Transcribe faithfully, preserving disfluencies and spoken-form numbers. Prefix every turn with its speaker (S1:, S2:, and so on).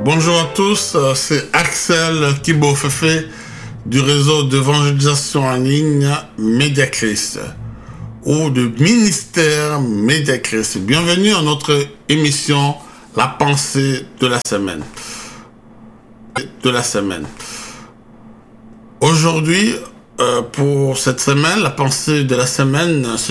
S1: Bonjour à tous, c'est Axel Kibofefe du réseau d'évangélisation en ligne Mediachrist ou du ministère Mediachrist. Bienvenue à notre émission La pensée de la semaine. De la semaine. Aujourd'hui, euh, pour cette semaine, la pensée de la semaine se